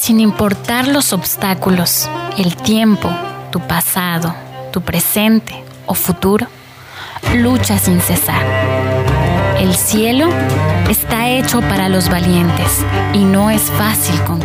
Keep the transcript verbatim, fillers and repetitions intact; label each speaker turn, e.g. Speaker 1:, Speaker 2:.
Speaker 1: sin importar los obstáculos, el tiempo, tu pasado, tu presente o futuro, lucha sin cesar. El cielo está hecho para los valientes y no es fácil conquistar.